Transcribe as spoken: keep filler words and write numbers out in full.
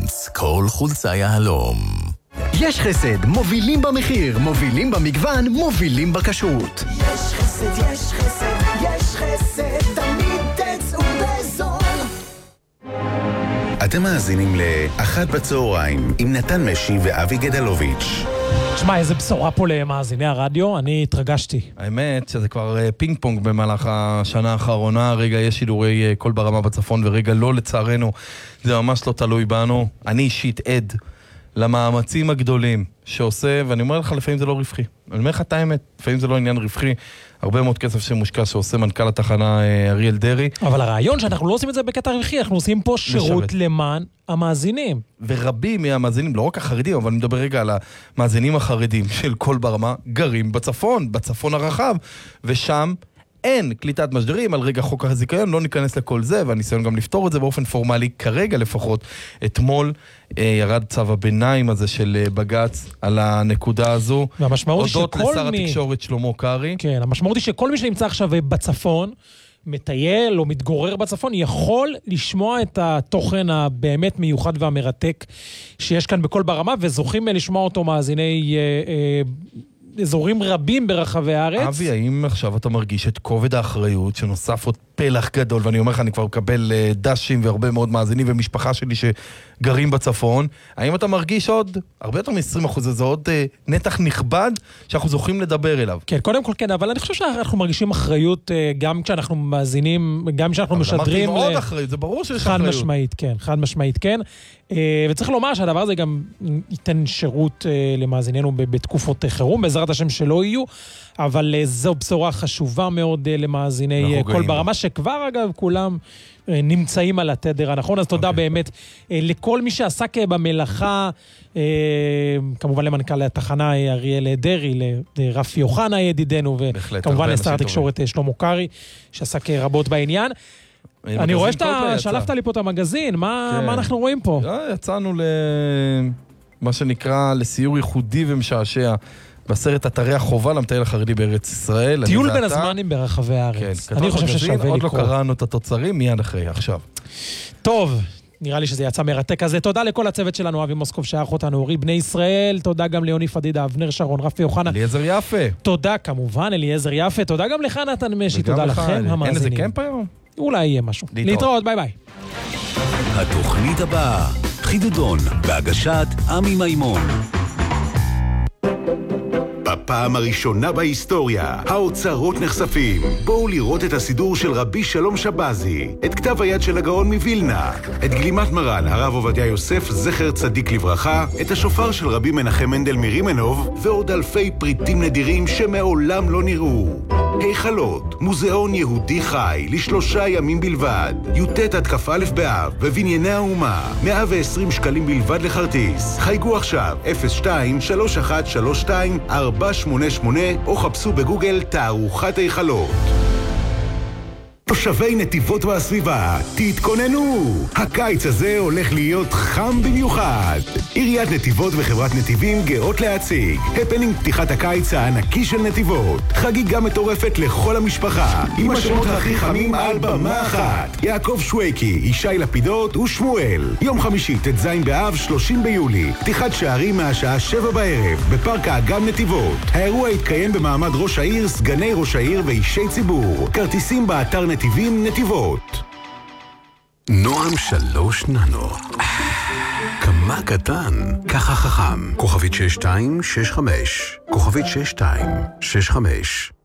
קיץ, כל חולצה יהלום. יש חסד, מובילים במחיר, מובילים במגוון, מובילים בכשרות. יש חסד, יש חסד, יש חסד, תמיד תצאו בזול. אתם מאזינים לאחת בצהריים עם נתן משי ואבי גדלוביץ'. תשמע, איזה בשורה פה למאזיני הרדיו, אני התרגשתי. האמת שזה כבר פינג פונג במהלך השנה האחרונה, רגע יש שידורי קול ברמה בצפון ורגע לא, לצערנו, זה ממש לא תלוי בנו. אני אישית עד למאמצים הגדולים שעושה, ואני אומר לך, לפעמים זה לא רווחי. אני אומר לך את האמת, לפעמים זה לא עניין רווחי, הרבה מאוד כסף שמושקע שעושה מנכ"ל התחנה אריאל דרי. אבל הרעיון שאנחנו לא עושים את זה בקטע רווחי, אנחנו עושים פה שירות משרת. למען המאזינים. ורבים מהמאזינים, לא רק החרדים, אבל אני מדבר רגע על המאזינים החרדים של כל ברמה, גרים בצפון, בצפון הרחב, ושם אין קליטת משדרים על רגע חוק הזיכיון, לא ניכנס לכל זה, והניסיון גם לפתור את זה באופן פורמלי, כרגע לפחות. אתמול אה, ירד צו הביניים הזה של אה, בגץ על הנקודה הזו. והמשמעות היא הודות שכל לשר מי... התקשורת שלמה קרי. כן, המשמעות היא שכל מי שנמצא עכשיו בצפון, מטייל או מתגורר בצפון, יכול לשמוע את התוכן הבאמת מיוחד והמרתק שיש כאן בכל ברמה, וזוכים לשמוע אותו מאזיני... אה, אה, אזורים רבים ברחבי הארץ. אבי, האם עכשיו אתה מרגיש את כובד האחריות שנוסף עוד פלח גדול, ואני אומר לך, אני כבר מקבל דשים והרבה מאוד מאזינים ומשפחה שלי שגרים בצפון, האם אתה מרגיש עוד, הרבה יותר מ-עשרים אחוז, זה עוד נתח נכבד שאנחנו זוכים לדבר אליו? כן, קודם כל כן, אבל אני חושב שאנחנו מרגישים אחריות גם כשאנחנו מאזינים, גם כשאנחנו משדרים... אבל אמרתי מאוד אחריות, זה ברור שיש אחריות. חד משמעית, כן, חד משמעית, כן. וצריך לומר שהדבר הזה גם ייתן שירות למאזיננו בתקופות חירום, בעזרת השם שלא יהיו, אבל זו בשורה חשובה מאוד למאזיני כל ברמה, שכבר אגב כולם נמצאים על התדר הנכון, אז תודה באמת לכל מי שעסק במלאכה, כמובן למנכ"ל התחנה אריאל דרי, לרפי יוחנה ידידנו, וכמובן לשר התקשורת שלמה קרי, שעסק רבות בעניין. אני רואה שאתה שלפת לי פה את המגזין, מה אנחנו רואים פה? יצאנו למה שנקרא לסיור ייחודי ומשעשע בסרט אתרי החובה למטייל החרדי בארץ ישראל. טיול בין הזמנים ברחבי הארץ. אני חושב ששווה לקרוא. עוד לא קראנו את התוצרים, מיד אחרי, עכשיו. טוב, נראה לי שזה יצא מרתק הזה. תודה לכל הצוות שלנו, אבי מוסקוב שערך אותנו, אורי בני ישראל, תודה גם ליוני פדידה, אבנר שרון, רפי יוחנה. אליעזר יפה. תודה כמובן, אליעזר יפה. תודה גם לך נתן משי, תודה לכם המאזינים. אין איזה קמפ היום? אולי יהיה משהו. להתראות, ביי ביי. התוכנית הבאה, חידודון, בהגשת עמי מימון. בפעם הראשונה בהיסטוריה, האוצרות נחשפים. בואו לראות את הסידור של רבי שלום שבזי, את כתב היד של הגאון מווילנה, את גלימת מרן, הרב עובדיה יוסף, זכר צדיק לברכה, את השופר של רבי מנחם מנדל מרימנוב, ועוד אלפי פריטים נדירים שמעולם לא נראו. היכלות, מוזיאון יהודי חי, לשלושה ימים בלבד, י"ט עד כ"א באב, בבנייני האומה, מאה ועשרים שקלים בלבד לכרטיס. חייגו עכשיו, אפס שתיים שלוש אחת שלוש שתיים ארבע שמונה שמונה, או חפשו בגוגל תערוכת היכלות. תושבי נתיבות והסביבה, תתכוננו! הקיץ הזה הולך להיות חם במיוחד. עיריית נתיבות וחברת נתיבים גאות להציג הפנינג פתיחת הקיץ הענקי של נתיבות. חגיגה מטורפת לכל המשפחה, עם השמות הכי חמים על במה אחת. יעקב שויקי, ישי לפידות ושמואל. יום חמישי, ט"ז באב, שלושים ביולי. פתיחת שערים מהשעה שבע בערב, בפארק האגם נתיבות. האירוע יתקיים במעמד ראש העיר, סגני ראש העיר ואישי ציבור. כרטיסים באתר נתיבות. נתיבים נתיבות. נועם שלוש ננו. כמה קטן, ככה חכם. כוכבית שש שתיים שש חמש. כוכבית שש שתיים שש חמש.